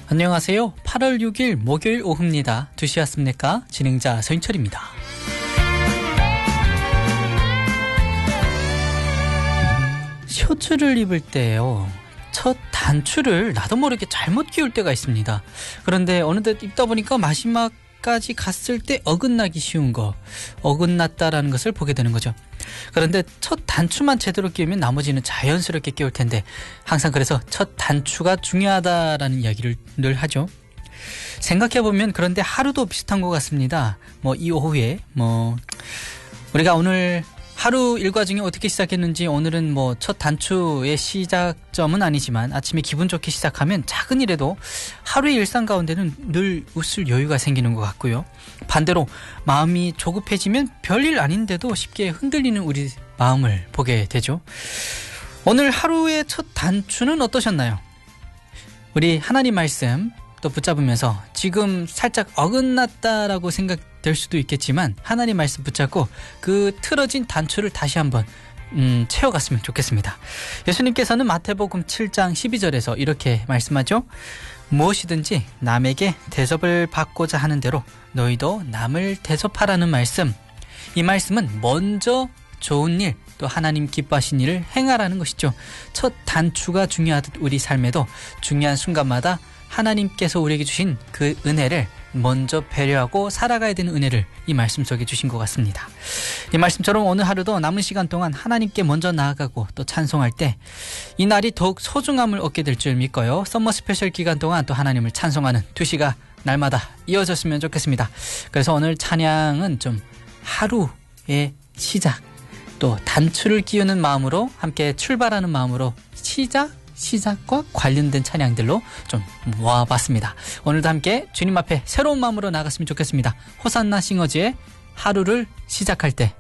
안녕하세요. 8월 6일 목요일 오후입니다. 2시 왔습니까? 진행자 서인철입니다. 셔츠를 입을 때요, 첫 단추를 나도 모르게 잘못 끼울 때가 있습니다. 그런데 어느덧 입다 보니까 마지막까지 갔을 때 어긋나기 쉬운 거, 어긋났다라는 것을 보게 되는 거죠. 그런데 첫 단추만 제대로 끼우면 나머지는 자연스럽게 끼울 텐데, 항상 그래서 첫 단추가 중요하다라는 이야기를 늘 하죠. 생각해보면 그런데 하루도 비슷한 것 같습니다. 이 오후에 우리가 오늘 하루 일과 중에 어떻게 시작했는지, 오늘은 첫 단추의 시작점은 아니지만 아침에 기분 좋게 시작하면 작은 일에도 하루의 일상 가운데는 늘 웃을 여유가 생기는 것 같고요. 반대로 마음이 조급해지면 별일 아닌데도 쉽게 흔들리는 우리 마음을 보게 되죠. 오늘 하루의 첫 단추는 어떠셨나요? 우리 하나님 말씀 또 붙잡으면서 지금 살짝 어긋났다라고 생각될 수도 있겠지만 하나님 말씀 붙잡고 그 틀어진 단추를 다시 한번 채워갔으면 좋겠습니다. 예수님께서는 마태복음 7장 12절에서 이렇게 말씀하죠. 무엇이든지 남에게 대접을 받고자 하는 대로 너희도 남을 대접하라는 말씀. 이 말씀은 먼저 좋은 일, 또 하나님 기뻐하신 일을 행하라는 것이죠. 첫 단추가 중요하듯 우리 삶에도 중요한 순간마다 하나님께서 우리에게 주신 그 은혜를 먼저 배려하고 살아가야 되는 은혜를 이 말씀 속에 주신 것 같습니다. 이 말씀처럼 오늘 하루도 남은 시간 동안 하나님께 먼저 나아가고 또 찬송할 때 이 날이 더욱 소중함을 얻게 될 줄 믿고요. 썸머 스페셜 기간 동안 또 하나님을 찬송하는 2시가 날마다 이어졌으면 좋겠습니다. 그래서 오늘 찬양은 좀 하루의 시작, 또 단추를 끼우는 마음으로 함께 출발하는 마음으로 시작과 관련된 찬양들로 좀 모아봤습니다. 오늘도 함께 주님 앞에 새로운 마음으로 나갔으면 좋겠습니다. 호산나 싱어즈의 하루를 시작할 때.